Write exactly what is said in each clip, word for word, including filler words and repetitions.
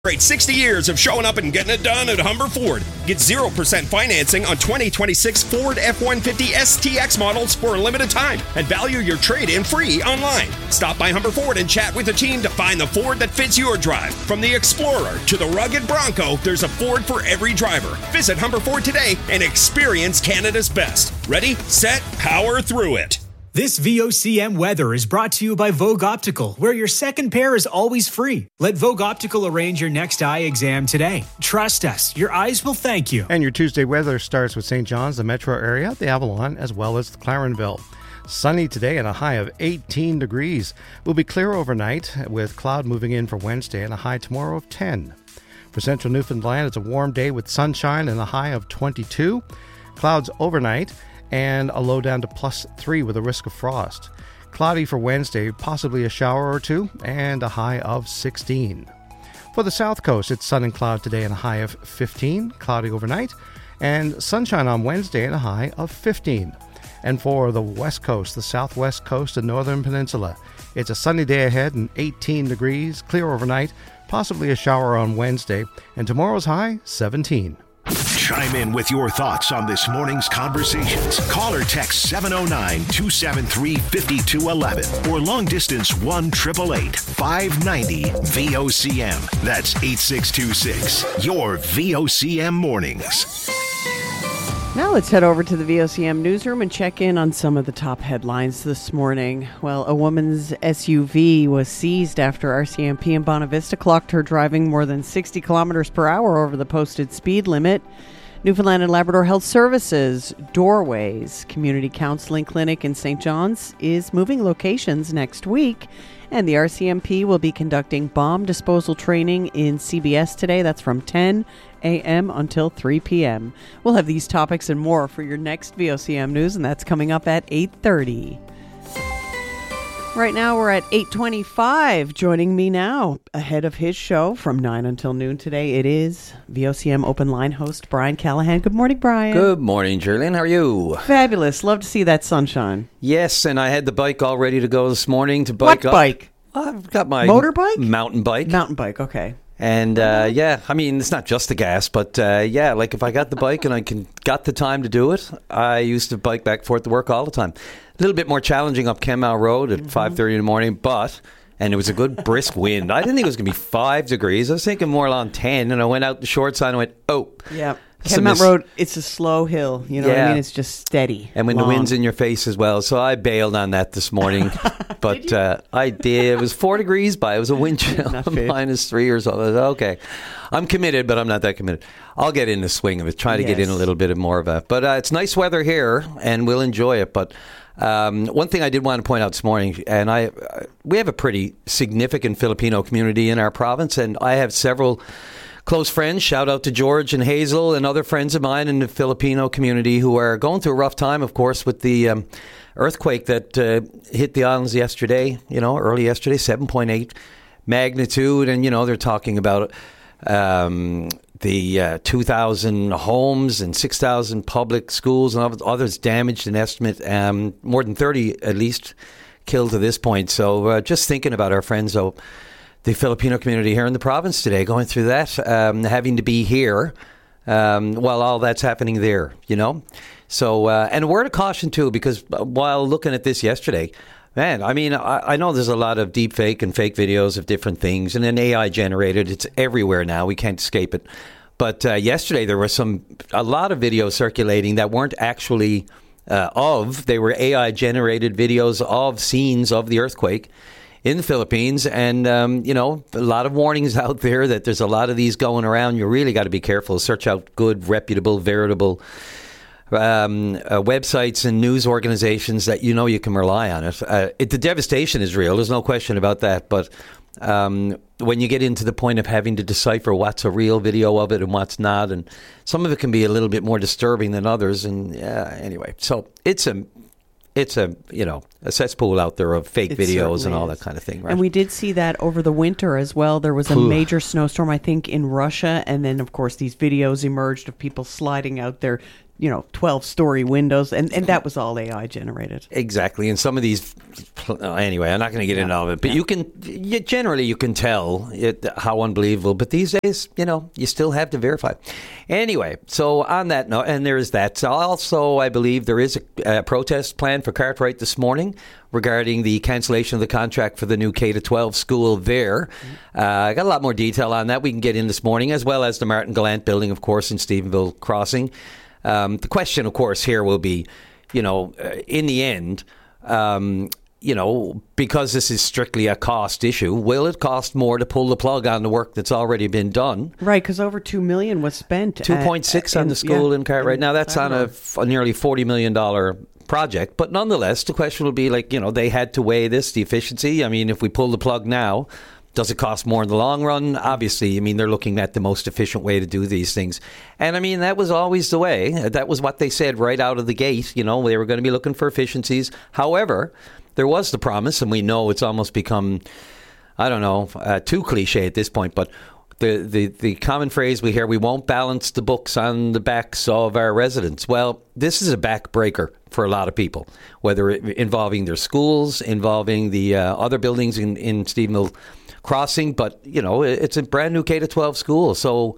Great sixty years of showing up and getting it done at Humber Ford. Get zero percent financing on twenty twenty-six Ford F one fifty S T X models for a limited time and value your trade-in free online. Stop by Humber Ford and chat with the team to find the Ford that fits your drive. From the Explorer to the rugged Bronco, there's a Ford for every driver. Visit Humber Ford today and experience Canada's best. Ready, set, power through it. This V O C M weather is brought to you by Vogue Optical, where your second pair is always free. Let Vogue Optical arrange your next eye exam today. Trust us, your eyes will thank you. And your Tuesday weather starts with Saint John's, the metro area, the Avalon, as well as Clarenville. Sunny today and a high of eighteen degrees. Will be clear overnight with cloud moving in for Wednesday and a high tomorrow of ten. For central Newfoundland, it's a warm day with sunshine and a high of twenty-two. Clouds overnight and a low down to plus three with a risk of frost. Cloudy for Wednesday, possibly a shower or two, and a high of sixteen. For the south coast, it's sun and cloud today and a high of fifteen, cloudy overnight, and sunshine on Wednesday and a high of fifteen. And for the west coast, the southwest coast and northern peninsula, it's a sunny day ahead and eighteen degrees, clear overnight, possibly a shower on Wednesday, and tomorrow's high, seventeen. Chime in with your thoughts on this morning's conversations. Call or text seven oh nine, two seven three, five two one one or long distance one eight eight eight, five nine zero, V O C M. That's eight six two six. Your V O C M mornings. Now let's head over to the V O C M newsroom and check in on some of the top headlines this morning. Well, a woman's S U V was seized after R C M P in Bonavista clocked her driving more than sixty kilometers per hour over the posted speed limit. Newfoundland and Labrador Health Services, Doorways Community Counseling Clinic in Saint John's is moving locations next week. And the R C M P will be conducting bomb disposal training in C B S today. That's from ten a.m. until three p.m. We'll have these topics and more for your next V O C M News, and that's coming up at eight thirty. Right now we're at eight twenty-five. Joining me now, ahead of his show from nine until noon today, it is V O C M Open Line host Brian Callahan. Good morning, Brian. Good morning, Jerlyn. How are you? Fabulous. Love to see that sunshine. Yes, and I had the bike all ready to go this morning to bike what up. bike? I've got my motorbike? Mountain bike. Mountain bike, okay. And uh, yeah, I mean, it's not just the gas, but uh, yeah, like if I got the bike and I can got the time to do it, I used to bike back and forth to work all the time. A little bit more challenging up Kenmouth Road at mm-hmm. five thirty in the morning, but, and it was a good brisk wind. I didn't think it was going to be five degrees. I was thinking more along ten, and I went out the short side and went, oh. Yeah. Kenmouth mis- Road, it's a slow hill. You know yeah. what I mean? It's just steady. And when long. the wind's in your face as well. So I bailed on that this morning. But did uh, I did. It was four degrees by. It was a wind chill of minus three or so. I was, okay. I'm committed, but I'm not that committed. I'll get in the swing of it. Try to yes. get in a little bit of more of a. But uh, it's nice weather here, and we'll enjoy it. But um, one thing I did want to point out this morning, and I, uh, we have a pretty significant Filipino community in our province, and I have several close friends, shout out to George and Hazel and other friends of mine in the Filipino community who are going through a rough time, of course, with the um, earthquake that uh, hit the islands yesterday, you know, early yesterday, seven point eight magnitude. And, you know, they're talking about um, the uh, two thousand homes and six thousand public schools and others damaged, an estimate, um, more than thirty at least killed to this point. So uh, just thinking about our friends, though, the Filipino community here in the province today, going through that, um, having to be here um, while all that's happening there, you know. So, uh, and a word of caution, too, because while looking at this yesterday, man, I mean, I, I know there's a lot of deep fake and fake videos of different things, and then A I generated. It's everywhere now. We can't escape it. But uh, yesterday there was some a lot of videos circulating that weren't actually uh, of. They were A I generated videos of scenes of the earthquake in the Philippines. And, um, you know, a lot of warnings out there that there's a lot of these going around. You really got to be careful. Search out good, reputable, veritable um, uh, websites and news organizations that you know you can rely on it. Uh, it. The devastation is real. There's no question about that. But um, when you get into the point of having to decipher what's a real video of it and what's not, and some of it can be a little bit more disturbing than others. And yeah, anyway, so it's a... It's a, you know, a cesspool out there of fake it videos and all is. that kind of thing, right? And we did see that over the winter as well. There was a major snowstorm, I think, in Russia. And then, of course, these videos emerged of people sliding out their you know, twelve-story windows, and, and that was all A I generated. Exactly, and some of these, anyway, I'm not going to get yeah. into all of it, but yeah. you can, you, generally you can tell it, how unbelievable, but these days, you know, you still have to verify. Anyway, so on that note, and there is that. Also, I believe there is a, a protest plan for Cartwright this morning regarding the cancellation of the contract for the new K to twelve school there. Uh, I got a lot more detail on that we can get in this morning, as well as the Martin Gallant building, of course, in Stephenville Crossing. Um, the question, of course, here will be, you know, uh, in the end, um, you know, because this is strictly a cost issue, will it cost more to pull the plug on the work that's already been done? Right, because over two million dollars was spent. two point six on the school yeah, in Cartwright. Now, that's on a, a nearly forty million dollars project. But nonetheless, the question will be like, you know, they had to weigh this, the efficiency. I mean, if we pull the plug now, does it cost more in the long run? Obviously, I mean, they're looking at the most efficient way to do these things. And I mean, that was always the way. That was what they said right out of the gate. You know, they were going to be looking for efficiencies. However, there was the promise, and we know it's almost become, I don't know, uh, too cliche at this point, but the, the, the common phrase we hear, we won't balance the books on the backs of our residents. Well, this is a backbreaker for a lot of people, whether it, involving their schools, involving the uh, other buildings in, in Stephenville Crossing, but, you know, it's a brand new K to twelve school. So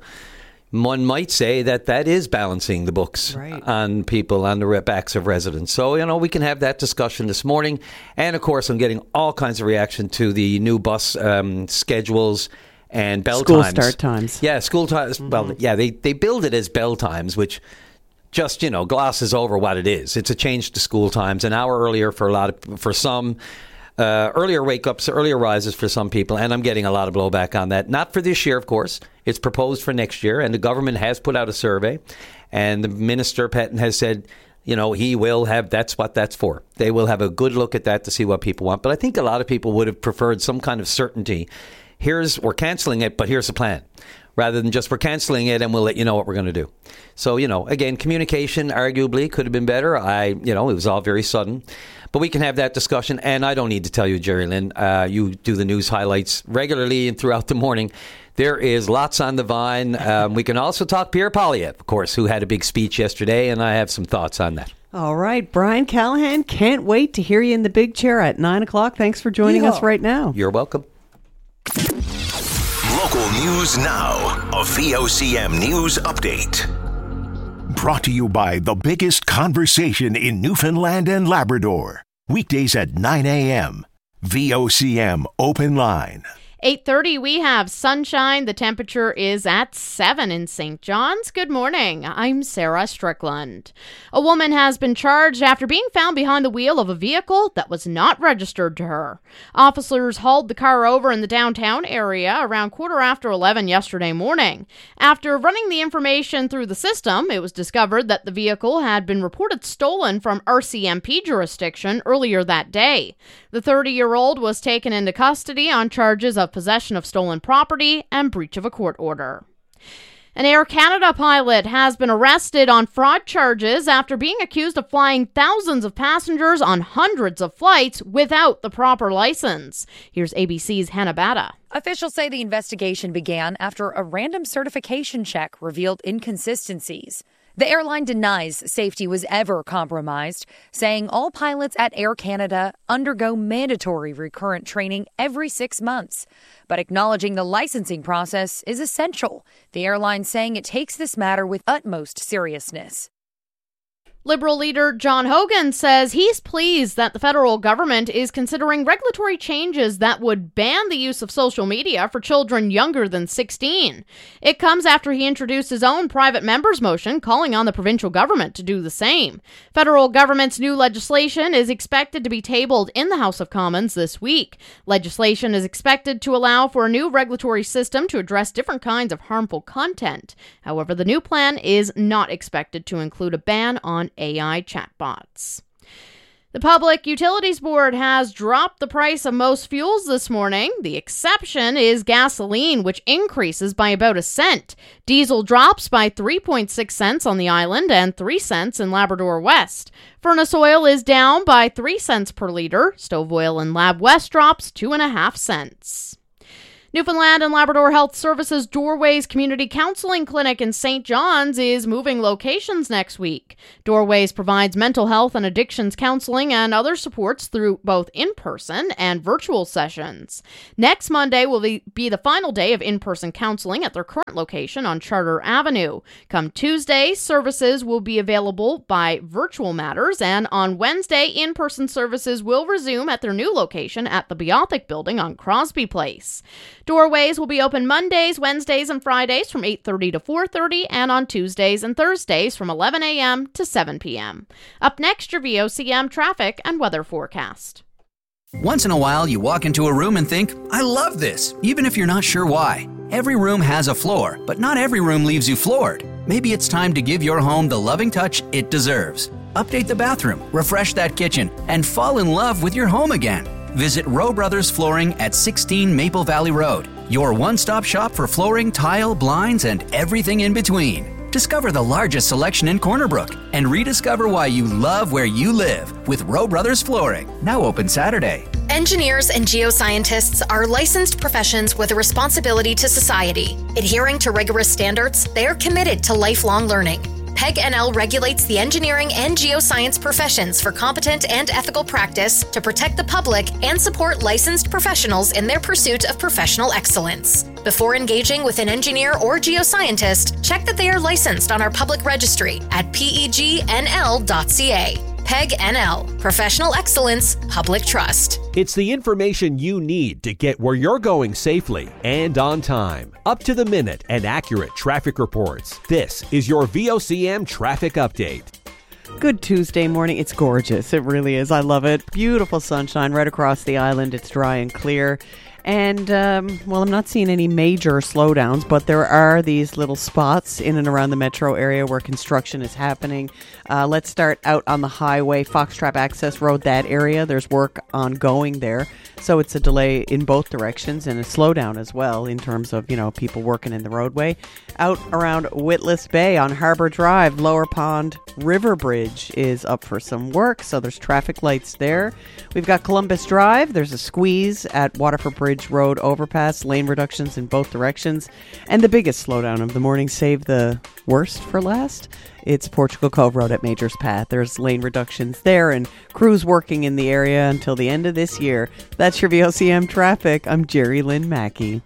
one might say that that is balancing the books right. on people, on the backs of residents. So, you know, we can have that discussion this morning. And, of course, I'm getting all kinds of reaction to the new bus um, schedules and bell school times. School start times. Yeah, school times. Mm-hmm. Well, yeah, they, they build it as bell times, which just, you know, glosses over what it is. It's a change to school times, an hour earlier for a lot of, for some. Uh, earlier wake-ups, earlier rises for some people, and I'm getting a lot of blowback on that. Not for this year, of course. It's proposed for next year, and the government has put out a survey, and the Minister Petton has said, you know, he will have, that's what that's for. They will have a good look at that to see what people want. But I think a lot of people would have preferred some kind of certainty. Here's, we're canceling it, but here's the plan. Rather than just we're canceling it and we'll let you know what we're going to do. So, you know, again, communication arguably could have been better. I, you know, it was all very sudden. But we can have that discussion. And I don't need to tell you, Jerry Lynn, uh, you do the news highlights regularly and throughout the morning. There is lots on the vine. Um, we can also talk Pierre Poilievre, of course, who had a big speech yesterday. And I have some thoughts on that. All right. Brian Callahan, can't wait to hear you in the big chair at nine o'clock. Thanks for joining yeah. us right now. You're welcome. Local news now. A V O C M News Update. Brought to you by the biggest conversation in Newfoundland and Labrador. Weekdays at nine a.m. V O C M Open Line. eight thirty, we have sunshine. The temperature is at seven in Saint John's. Good morning. I'm Sarah Strickland. A woman has been charged after being found behind the wheel of a vehicle that was not registered to her. Officers hauled the car over in the downtown area around quarter after eleven yesterday morning. After running the information through the system, it was discovered that the vehicle had been reported stolen from R C M P jurisdiction earlier that day. The thirty-year-old was taken into custody on charges of possession of stolen property and breach of a court order. An Air Canada pilot has been arrested on fraud charges after being accused of flying thousands of passengers on hundreds of flights without the proper license. Here's A B C's Hannah Batta. Officials say the investigation began after a random certification check revealed inconsistencies. The airline denies safety was ever compromised, saying all pilots at Air Canada undergo mandatory recurrent training every six months, but acknowledging the licensing process is essential. The airline saying it takes this matter with utmost seriousness. Liberal leader John Hogan says he's pleased that the federal government is considering regulatory changes that would ban the use of social media for children younger than sixteen. It comes after he introduced his own private members motion calling on the provincial government to do the same. Federal government's new legislation is expected to be tabled in the House of Commons this week. Legislation is expected to allow for a new regulatory system to address different kinds of harmful content. However, the new plan is not expected to include a ban on A I chatbots. The Public Utilities Board has dropped the price of most fuels this morning. The exception is gasoline, which increases by about a cent. Diesel drops by three point six cents on the island and three cents in Labrador West. Furnace oil is down by three cents per liter. Stove oil in Lab West drops two and a half cents. Newfoundland and Labrador Health Services Doorways Community Counseling Clinic in Saint John's is moving locations next week. Doorways provides mental health and addictions counseling and other supports through both in-person and virtual sessions. Next Monday will be the final day of in-person counseling at their current location on Charter Avenue. Come Tuesday, services will be available by Virtual Matters, and on Wednesday, in-person services will resume at their new location at the Beothic Building on Crosby Place. Doorways will be open Mondays, Wednesdays, and Fridays from eight thirty to four thirty, and on Tuesdays and Thursdays from eleven a.m. to seven p.m. Up next, your V O C M traffic and weather forecast. Once in a while, you walk into a room and think, I love this, even if you're not sure why. Every room has a floor, but not every room leaves you floored. Maybe it's time to give your home the loving touch it deserves. Update the bathroom, refresh that kitchen, and fall in love with your home again. Visit Rowe Brothers Flooring at sixteen Maple Valley Road, your one-stop shop for flooring, tile, blinds, and everything in between. Discover the largest selection in Corner Brook and rediscover why you love where you live with Rowe Brothers Flooring, now open Saturday. Engineers and geoscientists are licensed professions with a responsibility to society. Adhering to rigorous standards, they are committed to lifelong learning. P E G N L regulates the engineering and geoscience professions for competent and ethical practice to protect the public and support licensed professionals in their pursuit of professional excellence. Before engaging with an engineer or geoscientist, check that they are licensed on our public registry at P E G N L dot C A. P E G N L, Professional Excellence, Public Trust. It's the information you need to get where you're going safely and on time. Up to the minute and accurate traffic reports. This is your V O C M Traffic Update. Good Tuesday morning. It's gorgeous. It really is. I love it. Beautiful sunshine right across the island. It's dry and clear. And, um, well, I'm not seeing any major slowdowns, but there are these little spots in and around the metro area where construction is happening. Uh, let's start out on the highway, Foxtrap Access Road, that area. There's work ongoing there. So it's a delay in both directions and a slowdown as well in terms of, you know, people working in the roadway. Out around Witless Bay on Harbor Drive, Lower Pond River Bridge is up for some work. So there's traffic lights there. We've got Columbus Drive. There's a squeeze at Waterford Bridge Road overpass, lane reductions in both directions. And the biggest slowdown of the morning, save the worst for last. It's Portugal Cove Road at Majors Path. There's lane reductions there and crews working in the area until the end of this year. That's your V O C M traffic. I'm Jerry Lynn Mackey.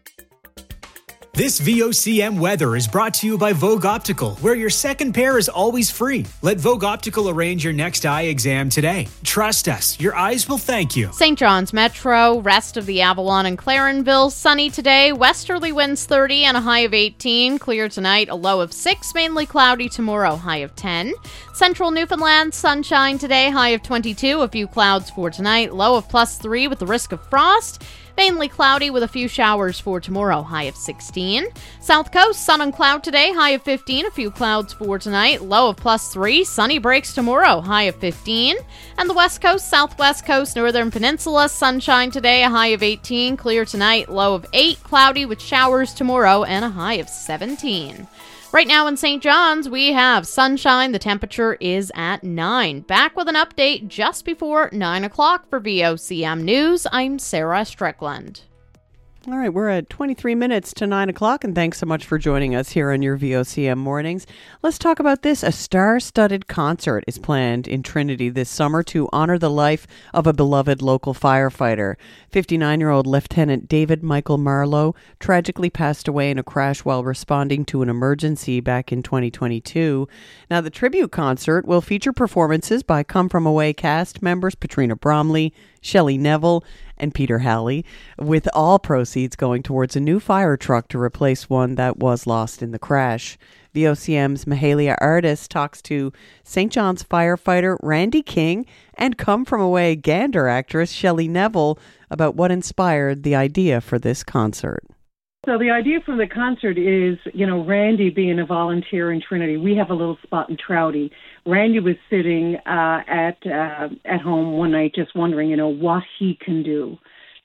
This V O C M weather is brought to you by Vogue Optical, where your second pair is always free. Let Vogue Optical arrange your next eye exam today. Trust us, your eyes will thank you. Saint John's Metro, rest of the Avalon and Clarenville, sunny today, westerly winds thirty and a high of eighteen. Clear tonight, a low of six, mainly cloudy tomorrow, high of ten. Central Newfoundland, sunshine today, high of twenty-two, a few clouds for tonight, low of plus three with the risk of frost. Mainly cloudy with a few showers for tomorrow, high of sixteen. South Coast, sun and cloud today, high of fifteen. A few clouds for tonight, low of plus three. Sunny breaks tomorrow, high of fifteen. And the West Coast, Southwest Coast, Northern Peninsula, sunshine today, a high of eighteen. Clear tonight, low of eight. Cloudy with showers tomorrow and a high of seventeen. Right now in Saint John's, we have sunshine. The temperature is at nine. Back with an update just before nine o'clock for V O C M News. I'm Sarah Strickland. All right, we're at twenty-three minutes to nine o'clock, and thanks so much for joining us here on your V O C M mornings. Let's talk about this. A star-studded concert is planned in Trinity this summer to honor the life of a beloved local firefighter. fifty-nine-year-old Lieutenant David Michael Marlowe tragically passed away in a crash while responding to an emergency back in twenty twenty-two. Now, the tribute concert will feature performances by Come From Away cast members Patrina Bromley, Shelley Neville, and Peter Halley, with all proceeds going towards a new fire truck to replace one that was lost in the crash. V O C M's Mahalia Artis talks to Saint John's firefighter Randy King and Come From Away Gander actress Shelley Neville about what inspired the idea for this concert. So the idea for the concert is, you know, Randy being a volunteer in Trinity. We have a little spot in Trouty. Randy was sitting uh, at uh, at home one night just wondering, you know, what he can do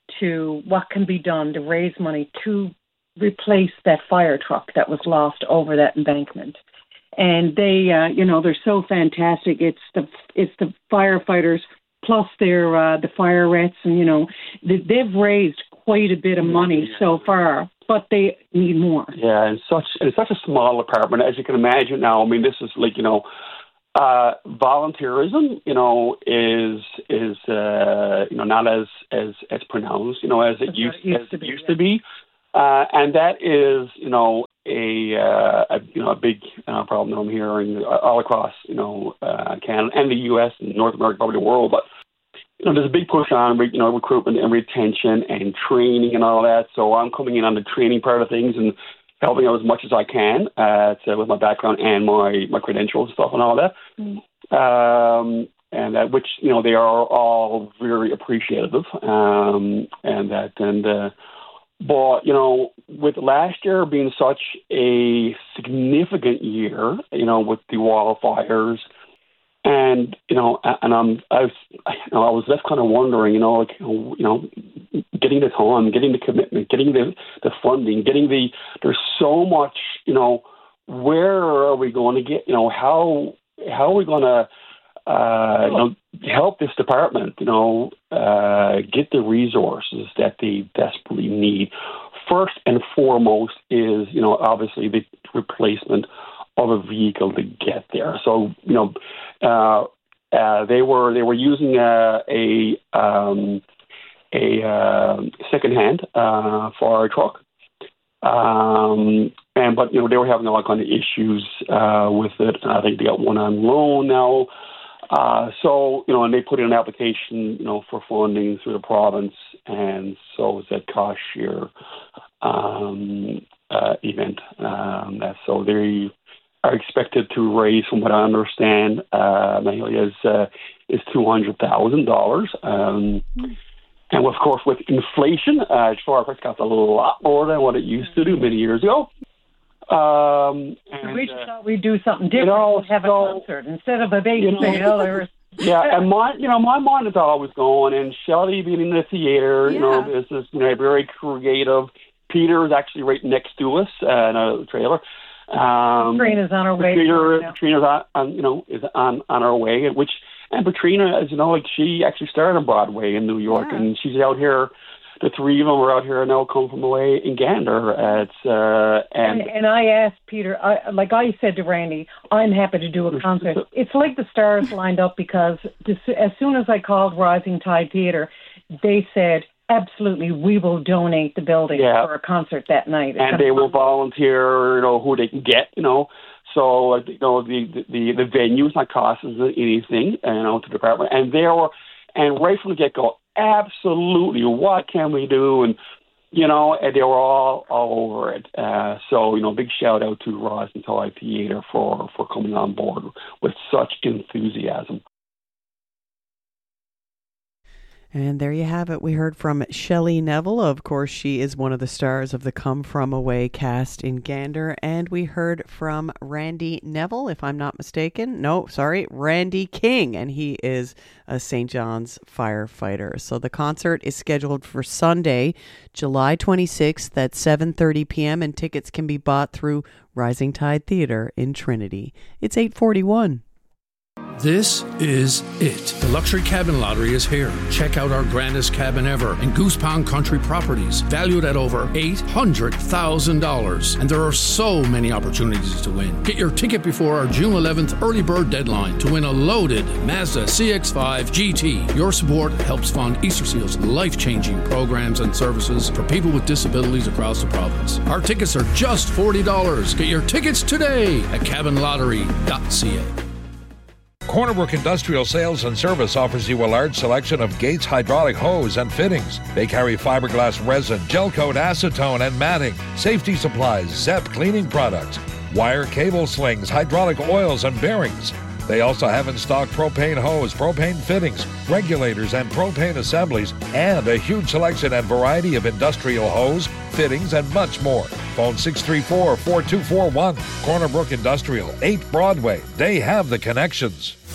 to, what can be done to raise money to replace that fire truck that was lost over that embankment. And they, uh, you know, they're so fantastic. It's the it's the firefighters plus their uh, the fire reps, and you know they, they've raised quite a bit of money so far, but they need more. Yeah, and such and it's such a small department, as you can imagine. Now, I mean, this is like you know, uh, volunteerism, you know, is is uh, you know not as as as pronounced, you know, as it used, it used as to be, it used yeah. to be, uh, and that is you know. A, uh, a you know a big uh, problem that I'm hearing all across you know uh, Canada and the U S and North America, probably the world. But you know there's a big push on you know recruitment and retention and training and all that. So I'm coming in on the training part of things and helping out as much as I can uh, to, with my background and my, my credentials and stuff and all that. Mm. Um, and that which you know they are all very appreciative um, and that and. Uh, But, you know, with last year being such a significant year, you know, with the wildfires and, you know, and I'm, I was, you know, I was left kind of wondering, you know, like, you know, getting the time, getting the commitment, getting the, the funding, getting the, there's so much, you know, where are we going to get, you know, how, how are we going to, Uh, you know, help this department, you know, uh, get the resources that they desperately need. First and foremost is, you know, obviously the replacement of a vehicle to get there. So, you know, uh, uh, they were they were using a a, um, a uh, secondhand uh, fire truck, um, and but you know they were having all kind of issues uh, with it. I think they got one on loan now. Uh, so, you know, and they put in an application, you know, for funding through the province, and so it's that cost share um, uh, event. Um, that, so they are expected to raise, from what I understand, uh, is uh, is two hundred thousand dollars. Um, mm. And of course, with inflation, uh, fire price costs a lot more than what it used to do many years ago. Um, and, we just uh, thought we'd do something different. You know, have so, a concert instead of a bake you know, sale. Or yeah, and my, you know, my mind is always going. And Shelley being in the theater, yeah. you know, is this, you know, very creative. Peter is actually right next to us uh, in a trailer. Um, Katrina's on her way. Peter, Katrina's on, on, you know, is on on her way. Which and Katrina, as you know, like she actually started on Broadway in New York, yeah. and she's out here. The three of them are out here now, come from away in Gander. Uh, it's, uh, and, and and I asked Peter, I, like I said to Randy, I'm happy to do a concert. It's like the stars lined up because this, as soon as I called Rising Tide Theatre, they said, absolutely, we will donate the building yeah. for a concert that night. It's and they will volunteer, you know, who they can get, you know. So, uh, you know, the, the, the venue is not costing anything, you know, to the department. And they were, and right from the get-go, absolutely, what can we do? And, you know, and they were all, all over it. Uh, so, you know, big shout out to Rising Tide Theatre for, for coming on board with such enthusiasm. And there you have it. We heard from Shelley Neville. Of course, she is one of the stars of the Come From Away cast in Gander. And we heard from Randy Neville, if I'm not mistaken. No, sorry, Randy King. And he is a Saint John's firefighter. So the concert is scheduled for Sunday, July twenty-sixth at seven thirty p.m. And tickets can be bought through Rising Tide Theatre in Trinity. It's eight forty-one. This is it. The Luxury Cabin Lottery is here. Check out our grandest cabin ever in Goose Pond Country Properties, valued at over eight hundred thousand dollars. And there are so many opportunities to win. Get your ticket before our June eleventh early bird deadline to win a loaded Mazda C X five G T. Your support helps fund Easter Seal's life-changing programs and services for people with disabilities across the province. Our tickets are just forty dollars. Get your tickets today at cabin lottery dot c a. Cornerbrook Industrial Sales and Service offers you a large selection of Gates hydraulic hose and fittings. They carry fiberglass resin, gel coat, acetone, and matting, safety supplies, Zep cleaning products, wire cable slings, hydraulic oils, and bearings. They also have in stock propane hose, propane fittings, regulators, and propane assemblies, and a huge selection and variety of industrial hose, fittings, and much more. Phone six three four, four two four one. Cornerbrook Industrial, eight Broadway. They have the connections.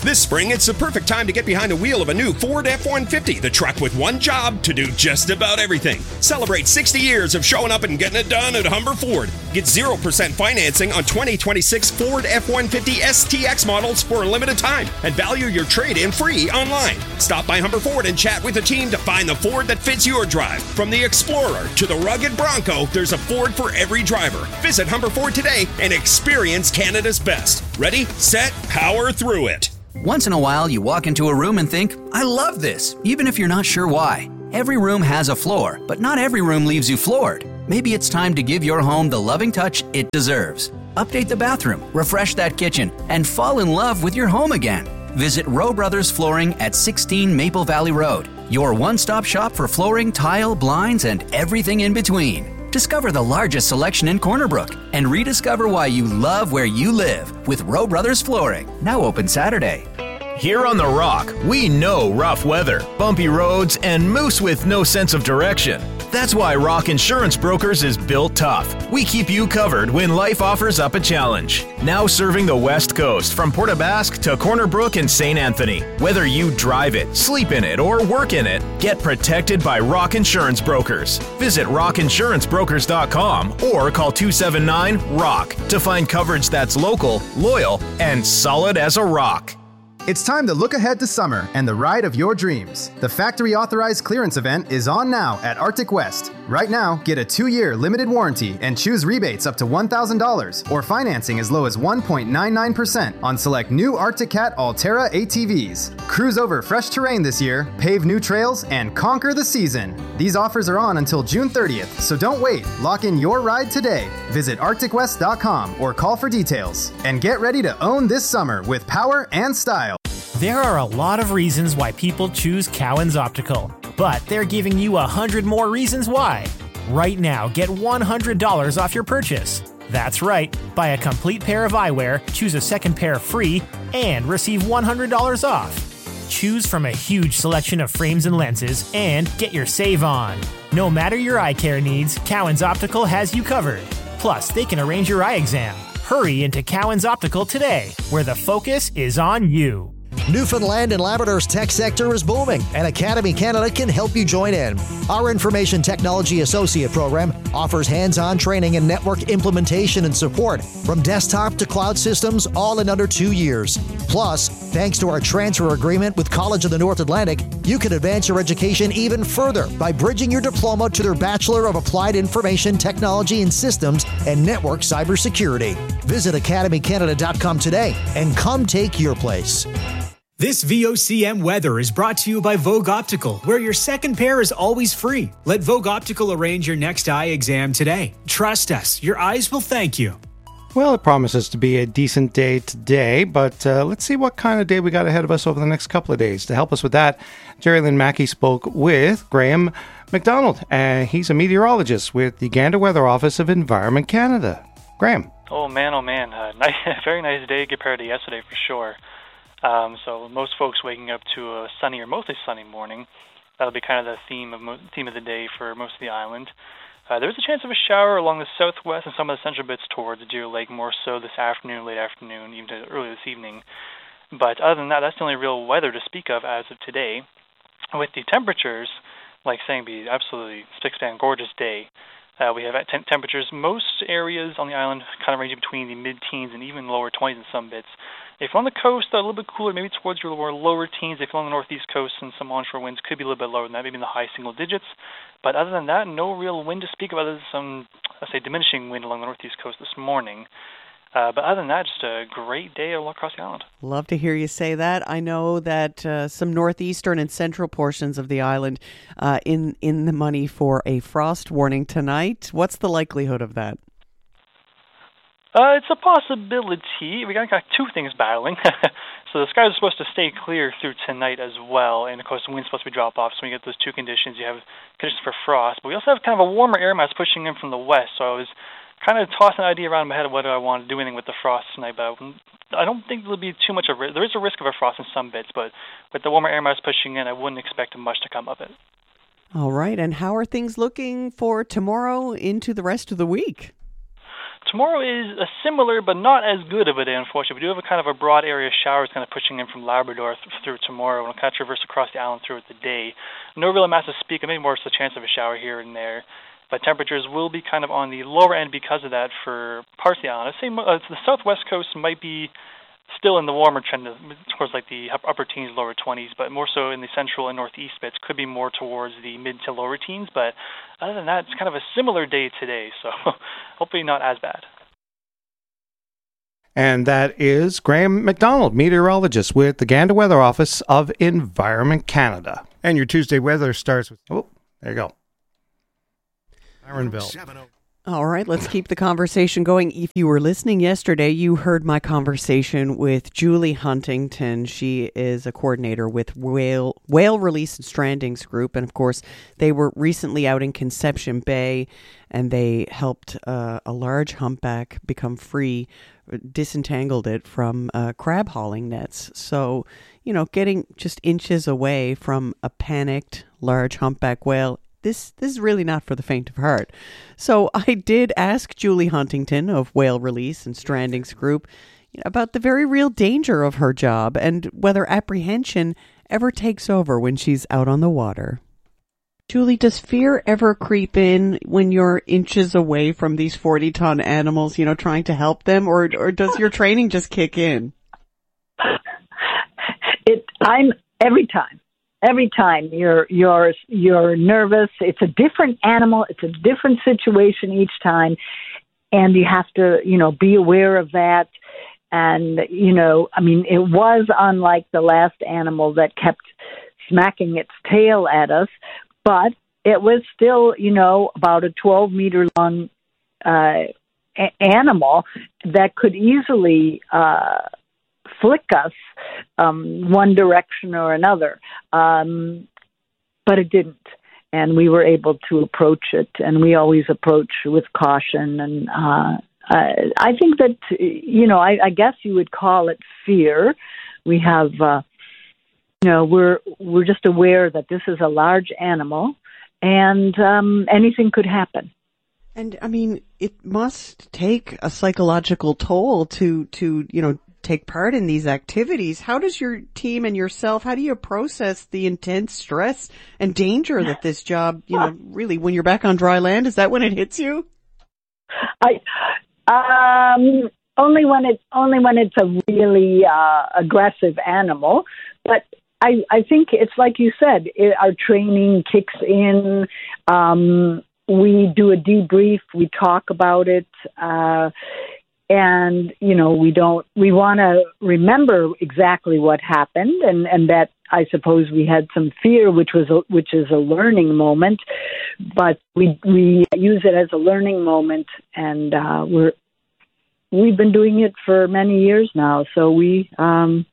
This spring, it's the perfect time to get behind the wheel of a new Ford F one fifty, the truck with one job to do just about everything. Celebrate sixty years of showing up and getting it done at Humber Ford. Get zero percent financing on twenty twenty-six Ford F one fifty S T X models for a limited time and value your trade-in free online. Stop by Humber Ford and chat with the team to find the Ford that fits your drive. From the Explorer to the rugged Bronco, there's a Ford for every driver. Visit Humber Ford today and experience Canada's best. Ready, set, power through it. Once in a while, you walk into a room and think, I love this, even if you're not sure why. Every room has a floor, but not every room leaves you floored. Maybe it's time to give your home the loving touch it deserves. Update the bathroom, refresh that kitchen, and fall in love with your home again. Visit Rowe Brothers Flooring at sixteen Maple Valley Road, your one-stop shop for flooring, tile, blinds, and everything in between. Discover the largest selection in Corner Brook and rediscover why you love where you live with Rowe Brothers Flooring, now open Saturday. Here on The Rock, we know rough weather, bumpy roads, and moose with no sense of direction. That's why Rock Insurance Brokers is built tough. We keep you covered when life offers up a challenge. Now serving the West Coast from Port aux Basques to Corner Brook and Saint Anthony. Whether you drive it, sleep in it, or work in it, get protected by Rock Insurance Brokers. Visit rock insurance brokers dot com or call two seven nine ROCK to find coverage that's local, loyal, and solid as a rock. It's time to look ahead to summer and the ride of your dreams. The factory authorized clearance event is on now at Arctic West. Right now, get a two-year limited warranty and choose rebates up to one thousand dollars or financing as low as one point nine nine percent on select new Arctic Cat Altera A T Vs. Cruise over fresh terrain this year, pave new trails, and conquer the season. These offers are on until June thirtieth, so don't wait. Lock in your ride today. Visit arctic west dot com or call for details. And get ready to own this summer with power and style. There are a lot of reasons why people choose Cowan's Optical, but they're giving you a hundred more reasons why. Right now, get one hundred dollars off your purchase. That's right, buy a complete pair of eyewear, choose a second pair free, and receive one hundred dollars off. Choose from a huge selection of frames and lenses, and get your save on. No matter your eye care needs, Cowan's Optical has you covered. Plus, they can arrange your eye exam. Hurry into Cowan's Optical today, where the focus is on you. Newfoundland and Labrador's tech sector is booming, and Academy Canada can help you join in. Our Information Technology Associate program offers hands-on training and network implementation and support from desktop to cloud systems, all in under two years. Plus, thanks to our transfer agreement with College of the North Atlantic, you can advance your education even further by bridging your diploma to their Bachelor of Applied Information Technology and Systems and Network Cybersecurity. Visit academy canada dot com today and come take your place. This V O C M weather is brought to you by Vogue Optical, where your second pair is always free. Let Vogue Optical arrange your next eye exam today. Trust us, your eyes will thank you. Well, it promises to be a decent day today, but uh, let's see what kind of day we got ahead of us over the next couple of days. To help us with that, Jerry Lynn Mackey spoke with Graham McDonald, and he's a meteorologist with the Gander Weather Office of Environment Canada. Graham. Oh, man, oh, man. Uh, nice, very nice day compared to yesterday, for sure. Um, so most folks waking up to a sunny or mostly sunny morning. That'll be kind of the theme of mo- theme of the day for most of the island. Uh, there's a chance of a shower along the southwest and some of the central bits towards Deer Lake, more so this afternoon, late afternoon, even to early this evening. But other than that, that's the only real weather to speak of as of today. With the temperatures, like saying, be absolutely spick-span gorgeous day. Uh, we have t- temperatures, most areas on the island kind of ranging between the mid-teens and even lower twenties in some bits. If you're on the coast, a little bit cooler, maybe towards your lower, lower teens. If you're on the northeast coast, and some onshore winds could be a little bit lower than that, maybe in the high single digits. But other than that, no real wind to speak of other than some, let's say, diminishing wind along the northeast coast this morning. Uh, but other than that, just a great day all across the island. Love to hear you say that. I know that uh, some northeastern and central portions of the island uh, in, in the money for a frost warning tonight. What's the likelihood of that? Uh, it's a possibility. We got, got two things battling. So the skies are supposed to stay clear through tonight as well, and of course the wind's supposed to be drop off. So when you get those two conditions, you have conditions for frost. But we also have kind of a warmer air mass pushing in from the west. So I was kind of tossing an idea around in my head of whether I want to do anything with the frost tonight. But I don't think there'll be too much of risk. There is a risk of a frost in some bits, but with the warmer air mass pushing in, I wouldn't expect much to come of it. All right, and how are things looking for tomorrow into the rest of the week? tomorrow is a similar but not as good of a day, unfortunately. We do have a kind of a broad area of showers kind of pushing in from Labrador th- through tomorrow. We'll kind of traverse across the island throughout the day. No real massive speak, maybe more just a chance of a shower here and there. But temperatures will be kind of on the lower end because of that for parts of the island. I'd say uh, the southwest coast might be still in the warmer trend, towards like the upper teens, lower twenties, but more so in the central and northeast bits could be more towards the mid to lower teens. But other than that, it's kind of a similar day today, so hopefully not as bad. And that is Graham McDonald, meteorologist with the Gander Weather Office of Environment Canada. And your Tuesday weather starts with, oh, there you go. Ironville. All right, let's keep the conversation going. If you were listening yesterday, you heard my conversation with Julie Huntington. She is a coordinator with Whale, Whale Release and Strandings Group. And, of course, they were recently out in Conception Bay, and they helped uh, a large humpback become free, disentangled it from uh, crab hauling nets. So, you know, getting just inches away from a panicked large humpback whale, This this is really not for the faint of heart. So I did ask Julie Huntington of Whale Release and Strandings Group about the very real danger of her job and whether apprehension ever takes over when she's out on the water. Julie, does fear ever creep in when you're inches away from these forty-ton animals, you know, trying to help them, or or does your training just kick in? It I'm every time. Every time you're you're you're nervous. It's a different animal. It's a different situation each time, and you have to you know be aware of that. And you know, I mean, it was unlike the last animal that kept smacking its tail at us, but it was still you know about a twelve meter long uh, a- animal that could easily. Uh, flick us um, one direction or another. Um, but it didn't. And we were able to approach it. And we always approach with caution. And uh, uh, I think that, you know, I, I guess you would call it fear. We have, uh, you know, we're we're just aware that this is a large animal and um, anything could happen. And, I mean, it must take a psychological toll to, to you know, take part in these activities. How does your team and yourself, how do you process the intense stress and danger that this job, you know, really, when you're back on dry land, is that when it hits you? I, um, only when it, only when it's a really, uh, aggressive animal. But I, I think it's like you said, it, our training kicks in, um, we do a debrief, we talk about it, uh, and, you know, we don't, we want to remember exactly what happened and, and that I suppose we had some fear, which was, a, which is a learning moment, but we, we use it as a learning moment and, uh, we're, we've been doing it for many years now. So we, um,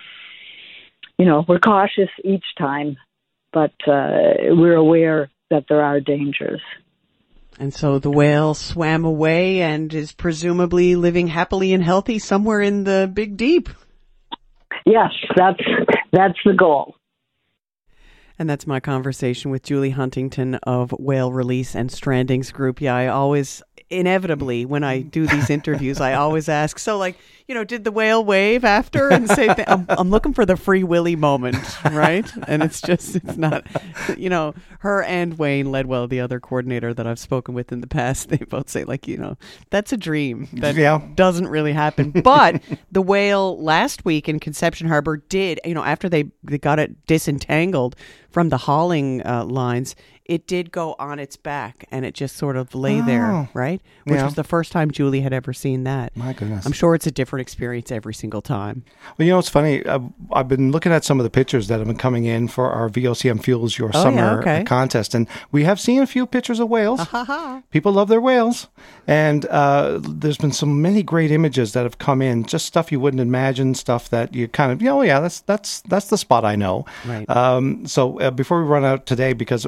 you know, we're cautious each time, but, uh, we're aware that there are dangers. And so the whale swam away and is presumably living happily and healthy somewhere in the big deep. Yes, that's that's the goal. And that's my conversation with Julie Huntington of Whale Release and Strandings Group. Yeah, I always, inevitably, when I do these interviews, I always ask, so like, you know, did the whale wave after and say, th- I'm, I'm looking for the Free Willy moment, right? And it's just, it's not, you know, her and Wayne Ledwell, the other coordinator that I've spoken with in the past, they both say like, you know, that's a dream that yeah. doesn't really happen. But the whale last week in Conception Harbor did, you know, after they, they got it disentangled from the hauling uh, lines, it did go on its back and it just sort of lay oh. there, right? Which yeah. was the first time Julie had ever seen that. My goodness. I'm sure it's a different experience every single time. Well, you know, it's funny. I've, I've been looking at some of the pictures that have been coming in for our V O C M Fuels Your oh, Summer yeah, okay. contest, and we have seen a few pictures of whales. People love their whales, and uh, there's been so many great images that have come in, just stuff you wouldn't imagine, stuff that you kind of, you know, yeah, that's that's that's the spot I know. Right. Um, so uh, before we run out today, because we want to just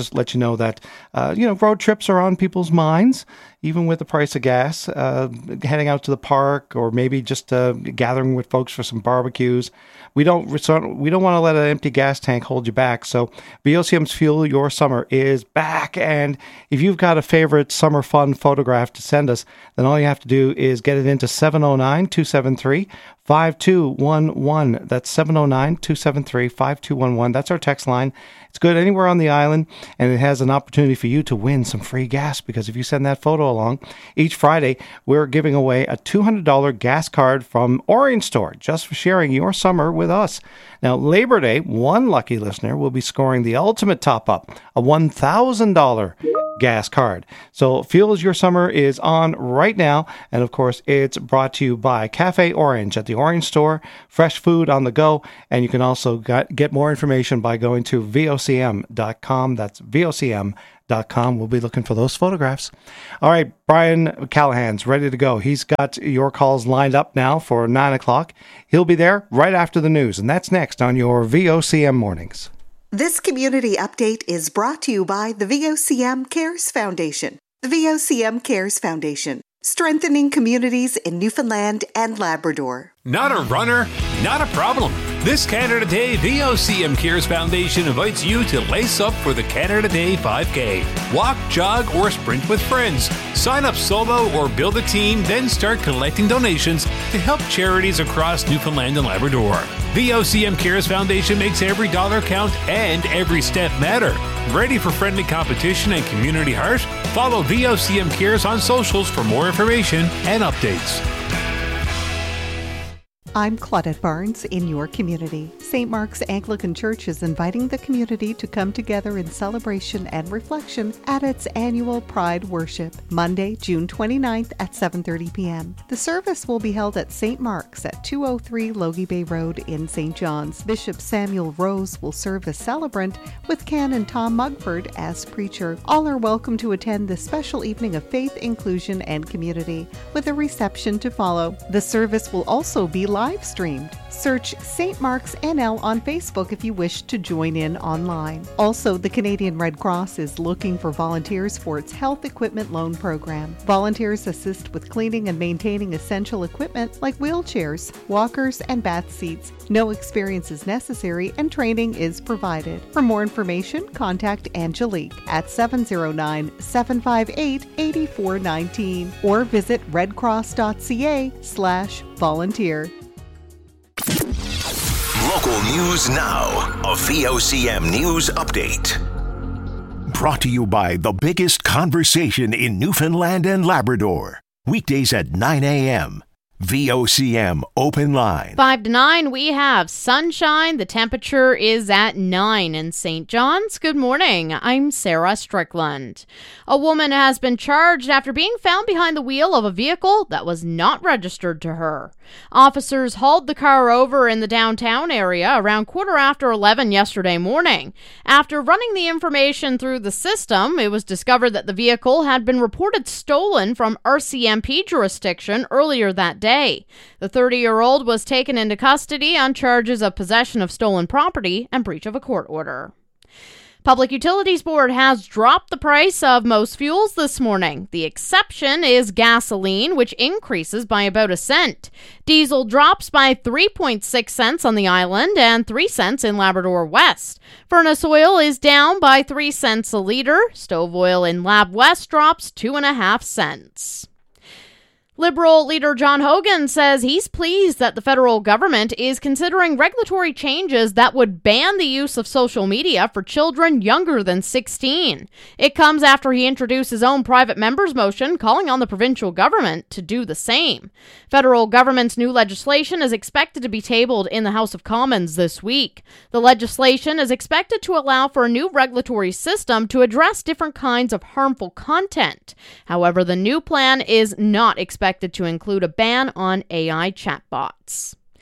just let you know that, uh, you know, road trips are on people's minds, even with the price of gas, uh, heading out to the park or maybe just uh, gathering with folks for some barbecues. We don't we don't want to let an empty gas tank hold you back. So V O C M's Fuel Your Summer is back. And if you've got a favorite summer fun photograph to send us, then all you have to do is get it into seven oh nine, two seven three, five two one one. That's seven oh nine, two seven three, five two one one. That's our text line. It's good anywhere on the island, and it has an opportunity for you to win some free gas, because if you send that photo along, each Friday we're giving away a two hundred dollars gas card from Orange Store just for sharing your summer with us. Now, Labor Day, one lucky listener will be scoring the ultimate top-up, a one thousand dollars gas card. So Fuels Your Summer is on right now, and of course it's brought to you by Cafe Orange at the Orange Store, fresh food on the go, and you can also got, get more information by going to V O C M dot com. That's V O C M dot com. We'll be looking for those photographs. All right, Brian Callahan's ready to go. He's got your calls lined up now for nine o'clock. He'll be there right after the news, and that's next on your V O C M Mornings. This community update is brought to you by the V O C M Cares Foundation. The V O C M Cares Foundation, strengthening communities in Newfoundland and Labrador. Not a runner? Not a problem. This Canada Day, V O C M Cares Foundation invites you to lace up for the Canada Day five K. Walk, jog, or sprint with friends. Sign up solo or build a team, then start collecting donations to help charities across Newfoundland and Labrador. V O C M Cares Foundation makes every dollar count and every step matter. Ready for friendly competition and community heart? Follow V O C M Cares on socials for more information and updates. I'm Claudette Barnes in your community. Saint Mark's Anglican Church is inviting the community to come together in celebration and reflection at its annual Pride Worship, Monday, June twenty-ninth at seven thirty p.m. The service will be held at Saint Mark's at two oh three Logie Bay Road in Saint John's. Bishop Samuel Rose will serve as celebrant with Canon Tom Mugford as preacher. All are welcome to attend this special evening of faith, inclusion, and community, with a reception to follow. The service will also be live live streamed. Search Saint Mark's N L on Facebook if you wish to join in online. Also, the Canadian Red Cross is looking for volunteers for its health equipment loan program. Volunteers assist with cleaning and maintaining essential equipment like wheelchairs, walkers, and bath seats. No experience is necessary and training is provided. For more information, contact Angelique at seven oh nine, seven five eight, eight four one nine or visit redcross.ca slash volunteer. Local news now. A V O C M News Update. Brought to you by the biggest conversation in Newfoundland and Labrador. Weekdays at nine a.m. V O C M Open Line. Five to nine, we have sunshine. The temperature is at nine in Saint John's. Good morning. I'm Sarah Strickland. A woman has been charged after being found behind the wheel of a vehicle that was not registered to her. Officers hauled the car over in the downtown area around quarter after eleven yesterday morning. After running the information through the system, it was discovered that the vehicle had been reported stolen from R C M P jurisdiction earlier that day. The thirty-year-old was taken into custody on charges of possession of stolen property and breach of a court order. Public Utilities Board has dropped the price of most fuels this morning. The exception is gasoline, which increases by about a cent. Diesel drops by three point six cents on the island and three cents in Labrador West. Furnace oil is down by three cents a litre. Stove oil in Lab West drops two and a half cents. Liberal leader John Hogan says he's pleased that the federal government is considering regulatory changes that would ban the use of social media for children younger than sixteen. It comes after he introduced his own private member's motion calling on the provincial government to do the same. Federal government's new legislation is expected to be tabled in the House of Commons this week. The legislation is expected to allow for a new regulatory system to address different kinds of harmful content. However, the new plan is not expected to include a ban on A I chatbots.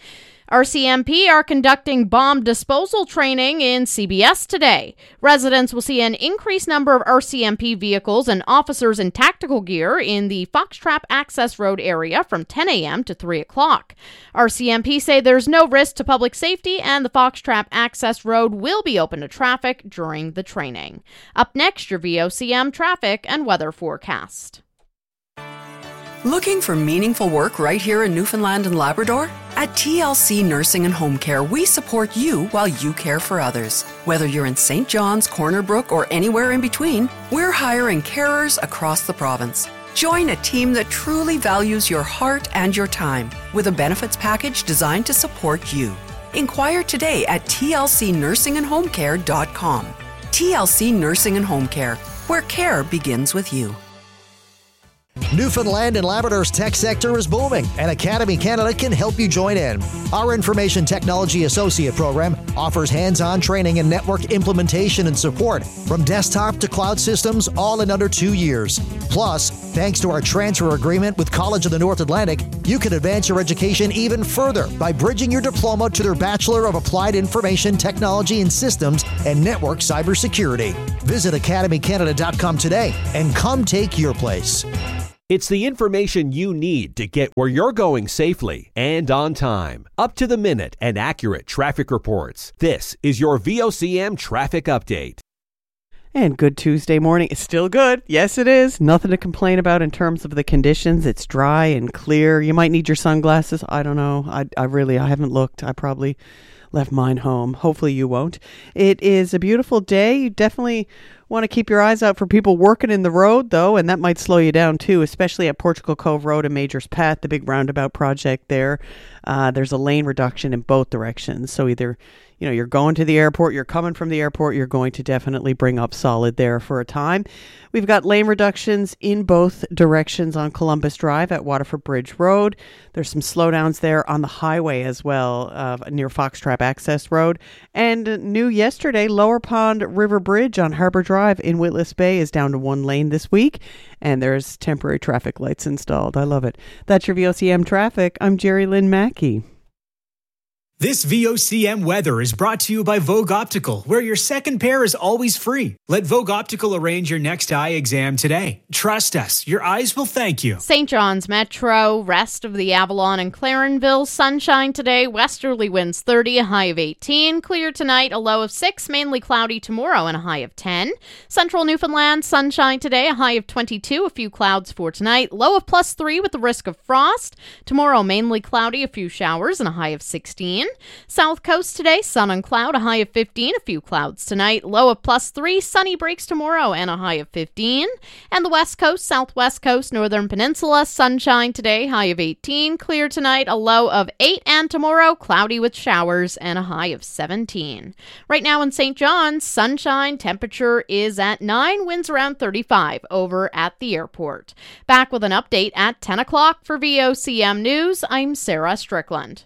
R C M P are conducting bomb disposal training in C B S today. Residents will see an increased number of R C M P vehicles and officers in tactical gear in the Foxtrap Access Road area from ten a.m. to three o'clock. R C M P say there's no risk to public safety and the Foxtrap Access Road will be open to traffic during the training. Up next, your V O C M traffic and weather forecast. Looking for meaningful work right here in Newfoundland and Labrador? At T L C Nursing and Home Care, we support you while you care for others. Whether you're in Saint John's, Corner Brook, or anywhere in between, we're hiring carers across the province. Join a team that truly values your heart and your time with a benefits package designed to support you. Inquire today at T L C nursing and home care dot com. T L C Nursing and Home Care, where care begins with you. Newfoundland and Labrador's tech sector is booming, and Academy Canada can help you join in. Our Information Technology Associate program offers hands-on training and network implementation and support from desktop to cloud systems, all in under two years. Plus, thanks to our transfer agreement with College of the North Atlantic, you can advance your education even further by bridging your diploma to their Bachelor of Applied Information Technology and Systems and Network Cybersecurity. Visit academy canada dot com today and come take your place. It's the information you need to get where you're going safely and on time. Up to the minute and accurate traffic reports. This is your V O C M Traffic Update. And good Tuesday morning. It's still good. Yes, it is. Nothing to complain about in terms of the conditions. It's dry and clear. You might need your sunglasses. I don't know. I, I really, I haven't looked. I probably left mine home. Hopefully you won't. It is a beautiful day. You definitely want to keep your eyes out for people working in the road, though, and that might slow you down, too, especially at Portugal Cove Road and Majors Path, the big roundabout project there. Uh, there's a lane reduction in both directions. So either, you know, you're going to the airport, you're coming from the airport, you're going to definitely bring up solid there for a time. We've got lane reductions in both directions on Columbus Drive at Waterford Bridge Road. There's some slowdowns there on the highway as well, uh, near Foxtrap Access Road. And new yesterday, Lower Pond River Bridge on Harbor Drive in Witless Bay is down to one lane this week. And there's temporary traffic lights installed. I love it. That's your V O C M traffic. I'm Jerry Lynn Mackey. This V O C M weather is brought to you by Vogue Optical, where your second pair is always free. Let Vogue Optical arrange your next eye exam today. Trust us, your eyes will thank you. Saint John's Metro, rest of the Avalon and Clarenville, sunshine today, westerly winds thirty, a high of eighteen. Clear tonight, a low of six, mainly cloudy tomorrow and a high of ten. Central Newfoundland, sunshine today, a high of twenty-two, a few clouds for tonight, low of plus three with the risk of frost. Tomorrow, mainly cloudy, a few showers and a high of sixteen. South Coast today, sun and cloud, a high of fifteen, a few clouds tonight, low of plus three, sunny breaks tomorrow and a high of fifteen. And the West Coast, Southwest Coast, Northern Peninsula, sunshine today, high of eighteen, clear tonight, a low of eight, and tomorrow, cloudy with showers and a high of seventeen. Right now in Saint John's, sunshine, temperature is at nine, winds around thirty-five over at the airport. Back with an update at ten o'clock for V O C M News, I'm Sarah Strickland.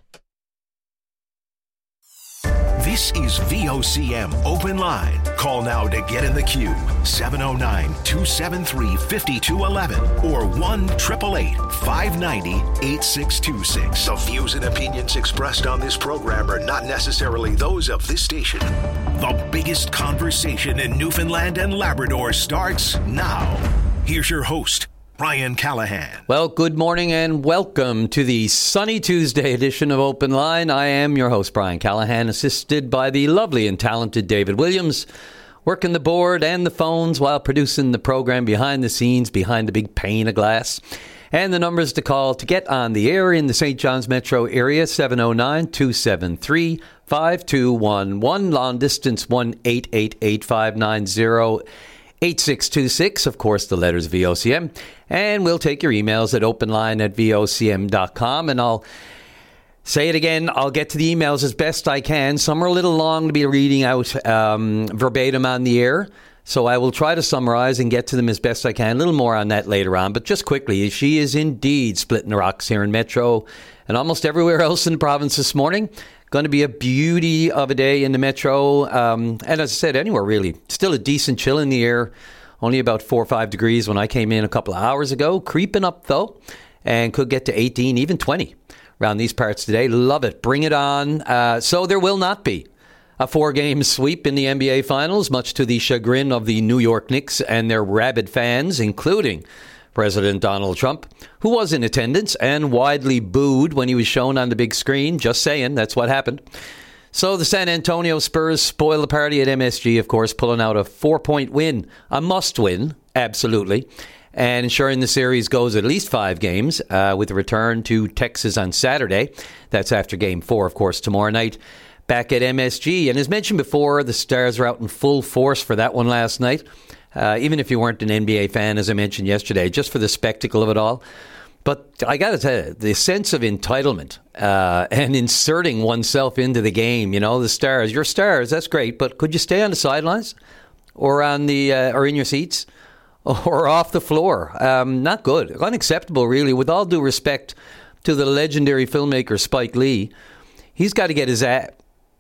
This is V O C M Open Line. Call now to get in the queue. seven oh nine, two seven three, five two one one or one eight eight eight, five nine zero, eight six two six. The views and opinions expressed on this program are not necessarily those of this station. The biggest conversation in Newfoundland and Labrador starts now. Here's your host, Brian Callahan. Well, good morning and welcome to the sunny Tuesday edition of Open Line. I am your host, Brian Callahan, assisted by the lovely and talented David Williams, working the board and the phones while producing the program behind the scenes, behind the big pane of glass. And the numbers to call to get on the air in the Saint John's metro area, seven oh nine, two seven three, five two one one, long distance one eight eight eight, five nine zero, eight six two six, of course, the letters V O C M. And we'll take your emails at openline at V O C M dot com. And I'll say it again, I'll get to the emails as best I can. Some are a little long to be reading out um, verbatim on the air. So I will try to summarize and get to them as best I can. A little more on that later on. But just quickly, she is indeed splitting the rocks here in Metro and almost everywhere else in the province this morning. Going to be a beauty of a day in the Metro. Um, and as I said, anywhere really. Still a decent chill in the air. Only about four or five degrees when I came in a couple of hours ago. Creeping up, though, and could get to eighteen, even twenty around these parts today. Love it. Bring it on. Uh, so there will not be a four-game sweep in the N B A Finals, much to the chagrin of the New York Knicks and their rabid fans, including President Donald Trump, who was in attendance and widely booed when he was shown on the big screen. Just saying, that's what happened. So the San Antonio Spurs spoil the party at M S G, of course, pulling out a four-point win. A must-win, absolutely, and ensuring the series goes at least five games uh, with a return to Texas on Saturday. That's after Game four, of course, tomorrow night back at M S G. And as mentioned before, the Stars are out in full force for that one last night. Uh, even if you weren't an N B A fan, as I mentioned yesterday, just for the spectacle of it all. But I got to tell you, the sense of entitlement uh, and inserting oneself into the game, you know, the Stars, your Stars, that's great, but could you stay on the sidelines or on the uh, or in your seats or off the floor? Um, not good. Unacceptable, really. With all due respect to the legendary filmmaker Spike Lee, he's got to get his ass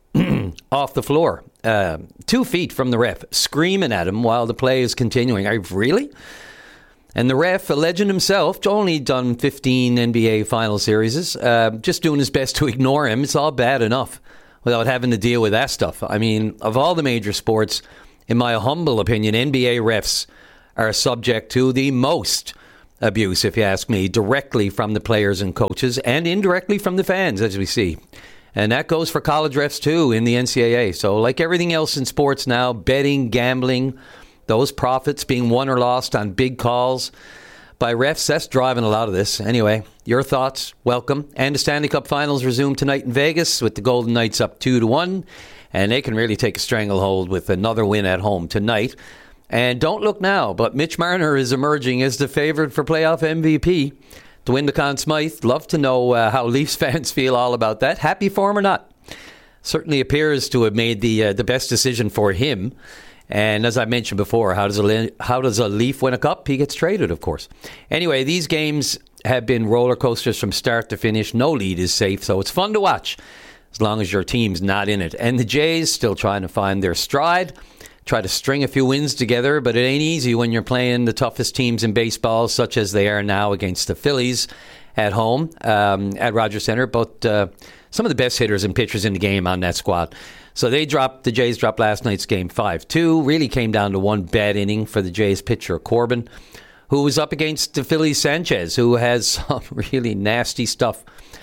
off the floor, uh, two feet from the ref, screaming at him while the play is continuing. Are you really? And the ref, a legend himself, only done fifteen N B A final series, uh, just doing his best to ignore him. It's all bad enough without having to deal with that stuff. I mean, of all the major sports, in my humble opinion, N B A refs are subject to the most abuse, if you ask me, directly from the players and coaches and indirectly from the fans, as we see. And that goes for college refs, too, in the N C double A. So like everything else in sports now, betting, gambling, those profits being won or lost on big calls by refs, that's driving a lot of this. Anyway, your thoughts, welcome. And the Stanley Cup Finals resume tonight in Vegas with the Golden Knights up two to one. And they can really take a stranglehold with another win at home tonight. And don't look now, but Mitch Marner is emerging as the favorite for playoff M V P to win the Conn Smythe. Love to know uh, how Leafs fans feel all about that. Happy for him or not? Certainly appears to have made the uh, the best decision for him. And as I mentioned before, how does a how does a Leaf win a cup? He gets traded, of course. Anyway, these games have been roller coasters from start to finish. No lead is safe, so it's fun to watch as long as your team's not in it. And the Jays still trying to find their stride, try to string a few wins together, but it ain't easy when you're playing the toughest teams in baseball, such as they are now against the Phillies at home um, at Rogers Center. But uh, some of the best hitters and pitchers in the game on that squad. So they dropped, the Jays dropped last night's game five two. Really came down to one bad inning for the Jays pitcher, Corbin, who was up against the Phillies' Sanchez, who has some really nasty stuff.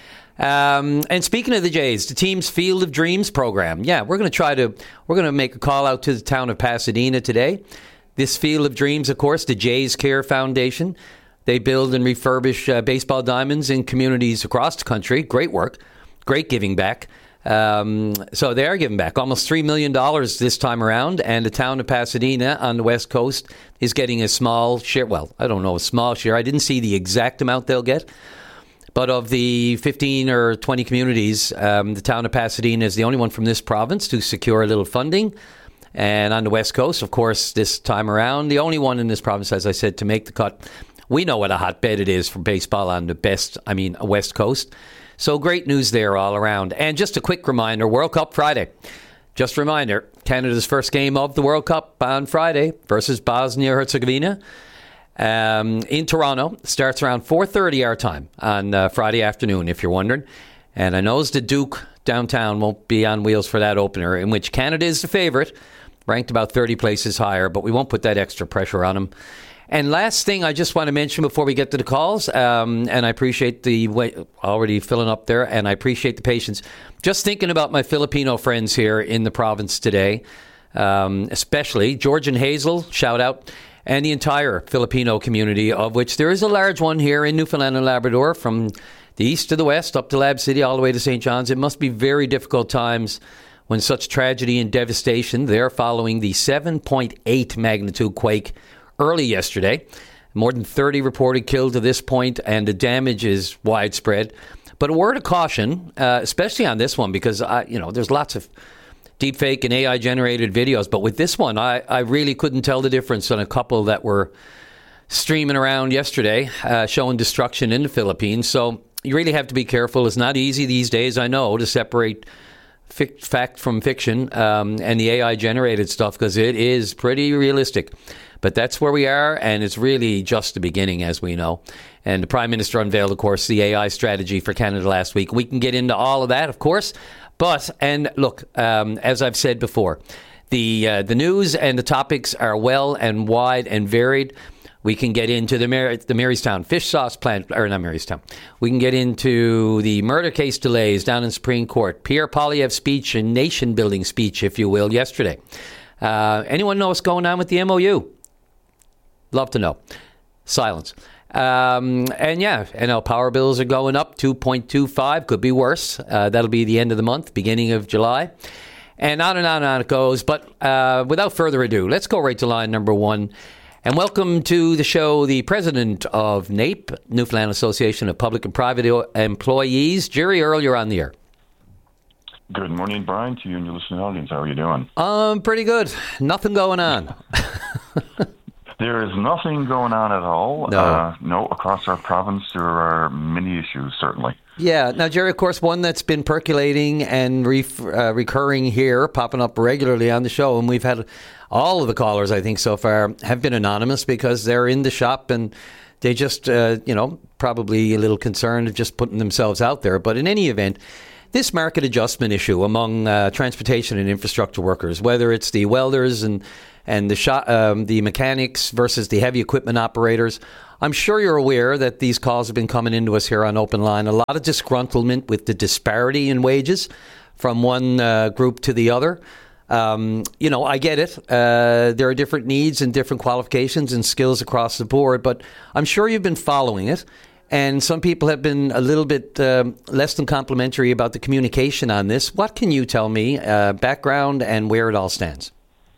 Um, and speaking of the Jays, the team's Field of Dreams program. Yeah, we're going to try to, we're going to make a call out to the town of Pasadena today. This Field of Dreams, of course, the Jays Care Foundation. They build and refurbish uh, baseball diamonds in communities across the country. Great work. Great giving back. Um, so they are giving back almost three million dollars this time around, and the town of Pasadena on the West Coast is getting a small share. Well, I don't know, a small share. I didn't see the exact amount they'll get, but of the fifteen or twenty communities, um, the town of Pasadena is the only one from this province to secure a little funding. And on the West Coast, of course, this time around, the only one in this province, as I said, to make the cut. We know what a hotbed it is for baseball on the best, I mean, West Coast. So great news there all around. And just a quick reminder, World Cup Friday. Just a reminder, Canada's first game of the World Cup on Friday versus Bosnia-Herzegovina um, in Toronto. Starts around four thirty our time on uh, Friday afternoon, if you're wondering. And I know the Duke downtown won't be on wheels for that opener, in which Canada is the favorite, ranked about thirty places higher, but we won't put that extra pressure on them. And last thing I just want to mention before we get to the calls, um, and I appreciate the way, already filling up there, and I appreciate the patience. Just thinking about my Filipino friends here in the province today, um, especially George and Hazel, shout out, and the entire Filipino community, of which there is a large one here in Newfoundland and Labrador, from the east to the west, up to Lab City, all the way to Saint John's. It must be very difficult times when such tragedy and devastation there following the seven point eight magnitude quake early yesterday. More than thirty reported killed to this point, and the damage is widespread. But a word of caution, uh, especially on this one, because I, you know, there's lots of deepfake and A I-generated videos. But with this one, I, I really couldn't tell the difference on a couple that were streaming around yesterday, uh, showing destruction in the Philippines. So you really have to be careful. It's not easy these days, I know, to separate fic- fact from fiction um, and the A I-generated stuff, because it is pretty realistic. But that's where we are, and it's really just the beginning, as we know. And the Prime Minister unveiled, of course, the A I strategy for Canada last week. We can get into all of that, of course. But, and look, um, as I've said before, the uh, the news and the topics are well and wide and varied. We can get into the Mar- the Marystown fish sauce plant, or not Marystown. We can get into the murder case delays down in Supreme Court, Pierre Poilievre's speech and nation-building speech, if you will, yesterday. Uh, anyone know what's going on with the M O U? Love to know. Silence. Um, and yeah, N L power bills are going up, two point two five, could be worse. Uh, that'll be the end of the month, beginning of July. And on and on and on it goes. But uh, without further ado, let's go right to line number one. And welcome to the show, the president of NAPE, Newfoundland Association of Public and Private Employees, Jerry Earle. You're on the air. Good morning, Brian, to you and your listening audience. How are you doing? Um, pretty good. Nothing going on. There is nothing going on at all. No. Uh, no, across our province, there are many issues, certainly. Yeah. Now, Jerry, of course, one that's been percolating and re- uh, recurring here, popping up regularly on the show, and we've had all of the callers, I think, so far have been anonymous because they're in the shop and they just, uh, you know, probably a little concerned of just putting themselves out there. But in any event, this market adjustment issue among uh, transportation and infrastructure workers, whether it's the welders and and the shop, um, the mechanics versus the heavy equipment operators, I'm sure you're aware that these calls have been coming into us here on Open Line. A lot of disgruntlement with the disparity in wages from one uh, group to the other. Um, you know, I get it. Uh, there are different needs and different qualifications and skills across the board, but I'm sure you've been following it. And some people have been a little bit um, less than complimentary about the communication on this. What can you tell me, uh, background and where it all stands?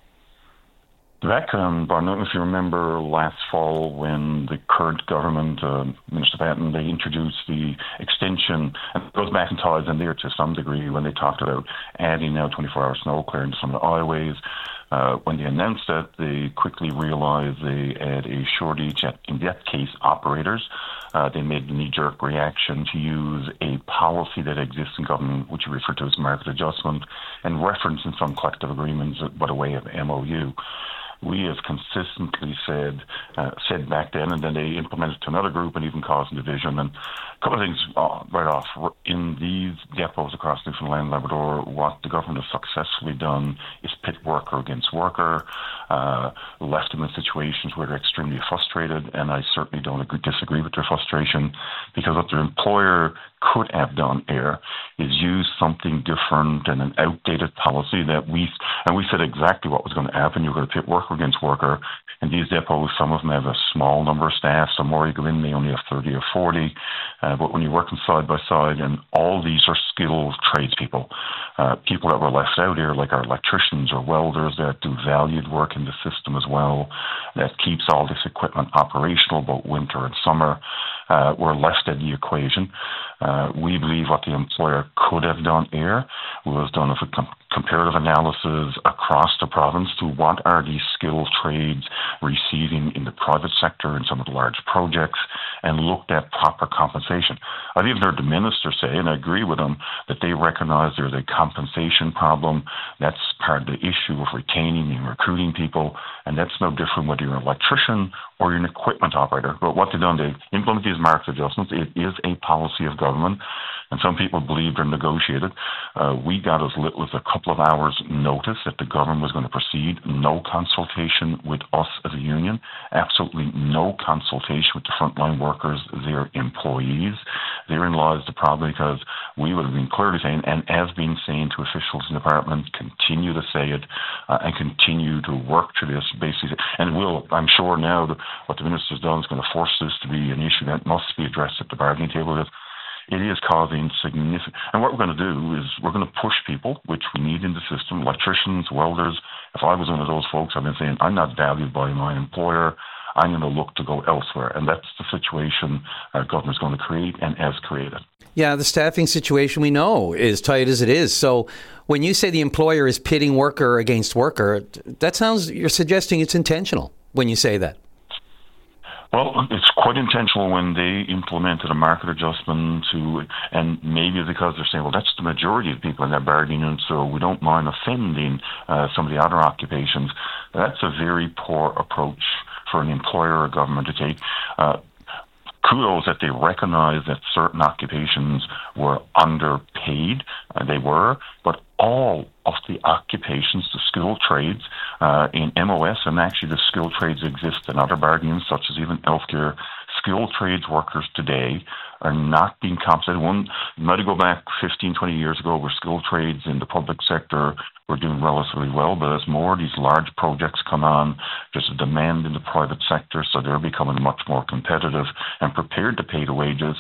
The background, Brian, I don't know if you remember last fall when the current government, uh, Minister Patton, they introduced the extension, and it goes back and ties in there to some degree when they talked about adding now twenty-four hour snow clearing to some of the highways. Uh, when they announced that, they quickly realized they had a shortage at, in that case, operators. Uh, they made the knee-jerk reaction to use a policy that exists in government, which we refer to as market adjustment, and reference in some collective agreements by way of M O U. We have consistently said uh, said back then, and then they implemented to another group and even caused division. And a couple of things uh, right off. In these depots across Newfoundland and Labrador, what the government has successfully done is pit worker against worker, uh, left them in situations where they're extremely frustrated, and I certainly don't agree, disagree with their frustration, because what their employer could have done here is use something different and an outdated policy that we, and we said exactly what was going to happen. You're going to pit worker against worker. In these depots, some of them have a small number of staff. Some more you go in, they only have thirty or forty. Uh, but when you're working side by side, and all these are skilled tradespeople, uh, people that were left out here, like our electricians or welders that do valued work in the system as well, that keeps all this equipment operational both winter and summer, uh, were left at the equation. Uh, we believe what the employer could have done here was done a com- comparative analysis across the province to what are these skilled trades receiving in the private sector in some of the large projects, and looked at proper compensation. I've even heard the minister say, and I agree with him, that they recognize there's a compensation problem. That's part of the issue of retaining and recruiting people, and that's no different whether you're an electrician or you're an equipment operator. But what they've done, they implement these market adjustments. It is a policy of government, and some people believe they're negotiated. Uh, we got as little as a couple of hours notice that the government was going to proceed. No consultation with us as a union. Absolutely no consultation with the frontline workers, their employees. Therein lies the problem, because we would have been clearly saying, and as been saying to officials in the department, continue to say it uh, and continue to work to this basically. And we'll, I'm sure now that what the minister's done is going to force this to be an issue that must be addressed at the bargaining table. That it is causing significant, and what we're going to do is we're going to push people, which we need in the system, electricians, welders. If I was one of those folks, I've been saying, I'm not valued by my employer, I'm going to look to go elsewhere. And that's the situation our government's going to create and has created. Yeah, the staffing situation we know is tight as it is. So when you say the employer is pitting worker against worker, that sounds, you're suggesting it's intentional when you say that. Well, it's quite intentional when they implemented a market adjustment to, and maybe because they're saying, well, that's the majority of people in that bargaining unit, so we don't mind offending uh, some of the other occupations. That's a very poor approach for an employer or government to take. Uh, kudos that they recognized that certain occupations were underpaid, uh, they were, but all of the occupations, the skilled trades uh, in M O S, and actually the skilled trades exist in other bargaining, such as even healthcare, skilled trades workers today are not being compensated. One, you might go back fifteen, twenty years ago where skilled trades in the public sector were doing relatively well, but as more of these large projects come on, there's a demand in the private sector, so they're becoming much more competitive and prepared to pay the wages.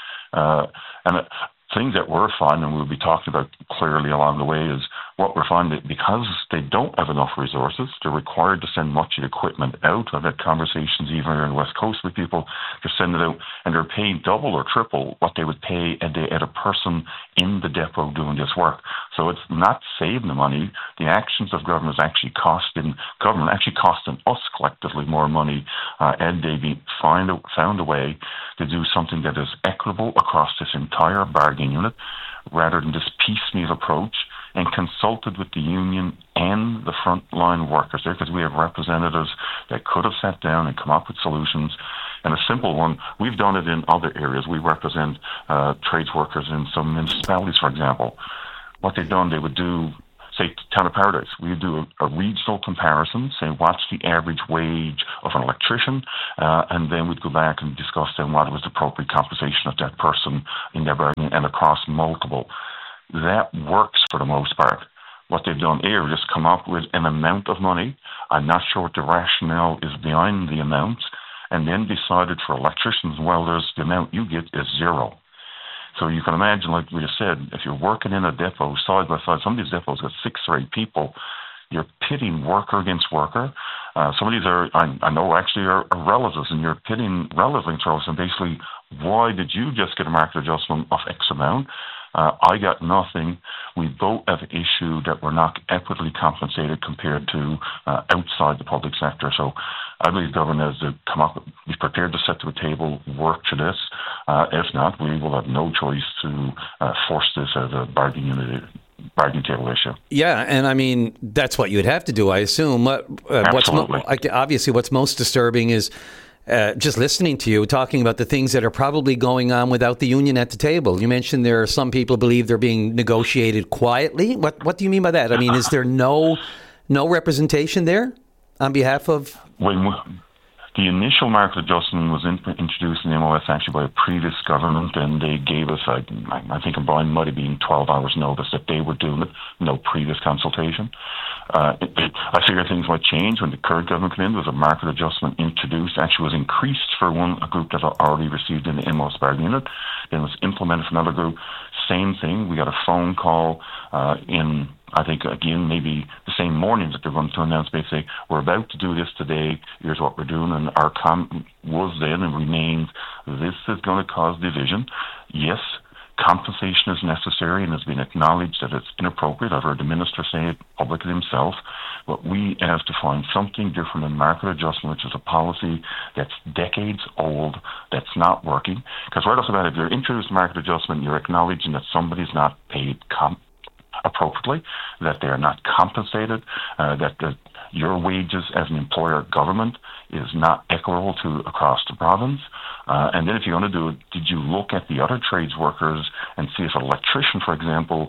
Uh, and it, things that we're finding, and we'll be talking about clearly along the way, is what we're finding because they don't have enough resources, they're required to send much of the equipment out. I've had conversations even here on the West Coast with people, they're sending it out and they're paying double or triple what they would pay at, the, at a person in the depot doing this work. So it's not saving the money. The actions of government is actually costing government, actually costing us collectively more money, uh, and they be find a, found a way to do something that is equitable across this entire bargaining unit rather than this piecemeal approach, and consulted with the union and the frontline workers there, because we have representatives that could have sat down and come up with solutions. And a simple one, we've done it in other areas. We represent uh, trades workers in some municipalities, for example. What they've done, they would do, say, Town of Paradise. We would do a, a regional comparison, say, what's the average wage of an electrician, uh, and then we'd go back and discuss then what was the appropriate compensation of that person in their bargaining and across multiple. That works for the most part. What they've done here is just come up with an amount of money. I'm not sure what the rationale is behind the amount, and then decided for electricians, well, there's the amount you get is zero. So you can imagine, like we just said, if you're working in a depot side by side, some of these depots got six or eight people, you're pitting worker against worker. Uh, some of these are, I, I know actually are, are relatives, and you're pitting relatives against relatives, and basically, why did you just get a market adjustment of X amount? Uh, I got nothing. We both have an issue that we're not equitably compensated compared to uh, outside the public sector. So I believe government has to come up, be prepared to sit to a table, work to this. Uh, if not, we will have no choice to uh, force this as a bargaining unit. bargaining table issue. Yeah, and I mean, that's what you'd have to do, I assume. Uh, what's mo- obviously, what's most disturbing is Uh, just listening to you talking about the things that are probably going on without the union at the table. You mentioned there are some people believe they're being negotiated quietly. What What do you mean by that? I mean, is there no no representation there on behalf of? When the initial market adjustment was in, introduced in the M O S actually by a previous government, and they gave us, I, I think, in Brian might have been twelve hours notice that they were doing it, no previous consultation. Uh, it, it, I figure things might change when the current government came in. There was a market adjustment introduced, actually was increased for one a group that had already received in the M O S bargaining unit, then was implemented for another group. Same thing. We got a phone call uh, in, I think, again, maybe the same morning that they're going to announce, basically, we're about to do this today, here's what we're doing, and our com was then and remains, this is going to cause division. Yes, compensation is necessary and has been acknowledged that it's inappropriate. I've heard the minister say it publicly himself, but we have to find something different than market adjustment, which is a policy that's decades old, that's not working. Because right off the bat, if you're introducing market adjustment, you're acknowledging that somebody's not paid comp appropriately, that they are not compensated, uh, that the, your wages as an employer government is not equitable to across the province. Uh, and then if you're going to do it, did you look at the other trades workers and see if an electrician, for example,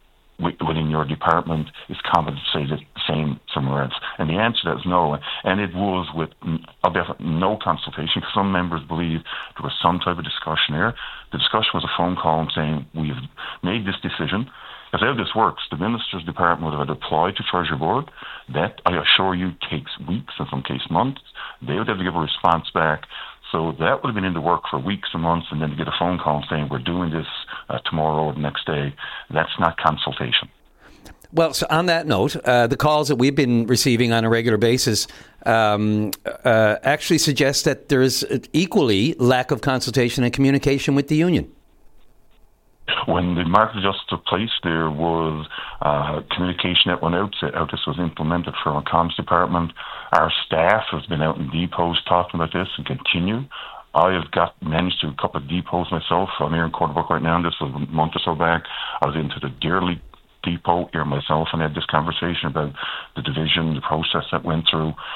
within your department is compensated the same somewhere else? And the answer to that is no. And it was with no consultation, because some members believe there was some type of discussion there. The discussion was a phone call saying, we've made this decision. Because how this works, the Minister's Department would have applied to Treasury Board. That, I assure you, takes weeks, in some cases months. They would have to give a response back. So that would have been in the work for weeks and months, and then to get a phone call saying, we're doing this uh, tomorrow or the next day, that's not consultation. Well, so on that note, uh, the calls that we've been receiving on a regular basis um, uh, actually suggest that there is equally lack of consultation and communication with the union. When the market adjustment took place, there was uh, communication that went out, how this was implemented from our comms department. Our staff has been out in depots talking about this and continue. I have got managed to a couple of depots myself. I'm here in Corderbook right now, and this was a month or so back. I was into the Dearly depot here myself and had this conversation about the division, the process that went through.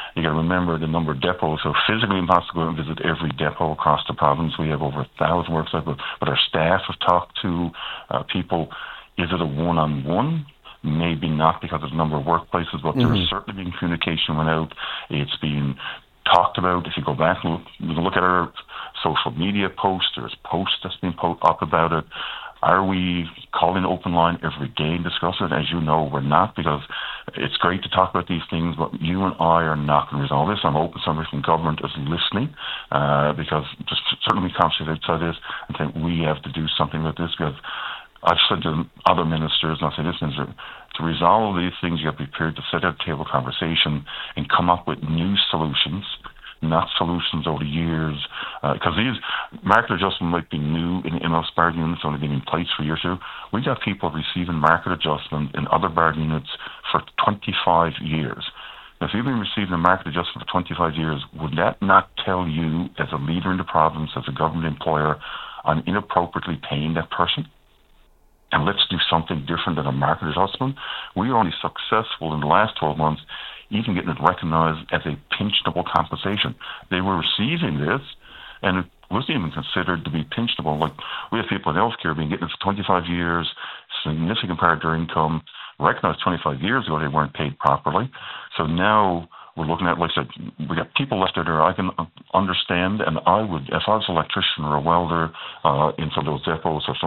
You got to remember the number of depots. So physically impossible to go and visit every depot across the province. We have over a thousand worksites, but, but our staff have talked to uh, people. Is it a one-on-one? Maybe not, because there's a number of workplaces, but mm-hmm. there's certainly been communication went out. It's been talked about. If you go back and look, you can look at our social media posts, there's posts that's been put up about it. Are we calling Open Line every day and discussing it? As you know, we're not, because it's great to talk about these things, but you and I are not going to resolve this. I'm hoping somebody from government is listening, uh, because just certainly conversations outside this, and think we have to do something with this, because I've said to other ministers, and I'll say this, minister, to resolve these things, you have to be prepared to sit at a table conversation and come up with new solutions, not solutions over years, because uh, these market adjustment might be new in in most bargaining units, only been in place for a year or two. We got people receiving market adjustment in other bargaining units for twenty-five years. Now, if you've been receiving a market adjustment for twenty-five years, would that not tell you, as a leader in the province, as a government employer, I'm inappropriately paying that person? And let's do something different than a market adjustment. We were only successful in the last twelve months even getting it recognized as a pensionable compensation. They were receiving this, and it wasn't even considered to be pensionable. Like, we have people in healthcare being getting it for twenty-five years, significant part of their income, recognized twenty-five years ago they weren't paid properly. So now we're looking at, like I said, we got people left out there I can understand, and I would, if I was an electrician or a welder uh, in some of those depots or some